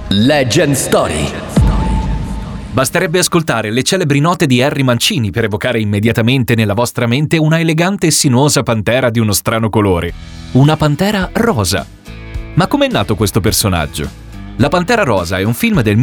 Legend Story. Basterebbe ascoltare le celebri note di Harry Mancini per evocare immediatamente nella vostra mente una elegante e sinuosa pantera di uno strano colore. Una pantera rosa. Ma com'è nato questo personaggio? La Pantera Rosa è un film del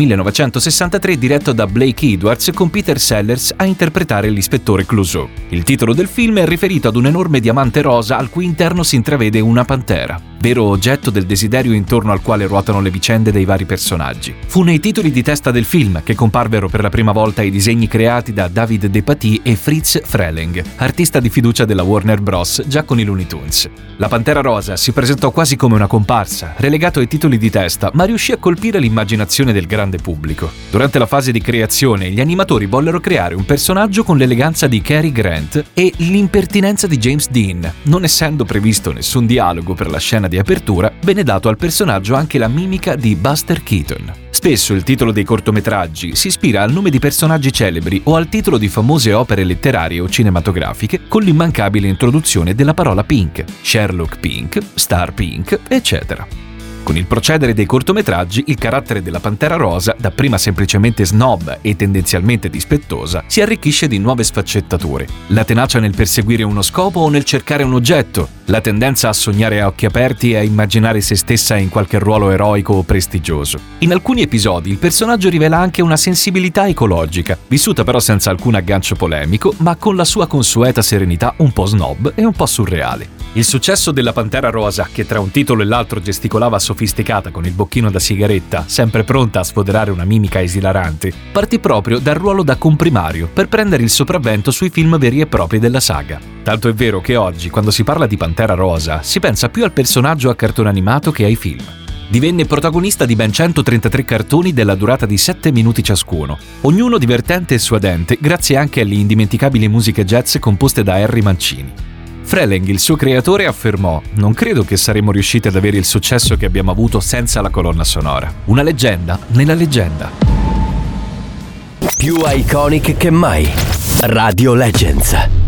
1963 diretto da Blake Edwards con Peter Sellers a interpretare l'ispettore Clouseau. Il titolo del film è riferito ad un enorme diamante rosa al cui interno si intravede una pantera, vero oggetto del desiderio intorno al quale ruotano le vicende dei vari personaggi. Fu nei titoli di testa del film che comparvero per la prima volta i disegni creati da David DePatie e Fritz Freleng, artista di fiducia della Warner Bros. Già con i Looney Tunes. La Pantera Rosa si presentò quasi come una comparsa, relegato ai titoli di testa, ma riuscì a colpire l'immaginazione del grande pubblico. Durante la fase di creazione, gli animatori vollero creare un personaggio con l'eleganza di Cary Grant e l'impertinenza di James Dean. Non essendo previsto nessun dialogo per la scena di apertura, venne dato al personaggio anche la mimica di Buster Keaton. Spesso il titolo dei cortometraggi si ispira al nome di personaggi celebri o al titolo di famose opere letterarie o cinematografiche con l'immancabile introduzione della parola Pink, Sherlock Pink, Star Pink, eccetera. Con il procedere dei cortometraggi, il carattere della Pantera Rosa, dapprima semplicemente snob e tendenzialmente dispettosa, si arricchisce di nuove sfaccettature. La tenacia nel perseguire uno scopo o nel cercare un oggetto, la tendenza a sognare a occhi aperti e a immaginare se stessa in qualche ruolo eroico o prestigioso. In alcuni episodi il personaggio rivela anche una sensibilità ecologica, vissuta però senza alcun aggancio polemico, ma con la sua consueta serenità un po' snob e un po' surreale. Il successo della Pantera Rosa, che tra un titolo e l'altro gesticolava sofisticata con il bocchino da sigaretta, sempre pronta a sfoderare una mimica esilarante, partì proprio dal ruolo da comprimario per prendere il sopravvento sui film veri e propri della saga. Tanto è vero che oggi, quando si parla di Pantera Rosa, si pensa più al personaggio a cartone animato che ai film. Divenne protagonista di ben 133 cartoni della durata di 7 minuti ciascuno, ognuno divertente e suadente grazie anche alle indimenticabili musiche jazz composte da Harry Mancini. Freleng, il suo creatore, affermò: «Non credo che saremmo riusciti ad avere il successo che abbiamo avuto senza la colonna sonora. Una leggenda nella leggenda». Più iconic che mai. Radio Legends.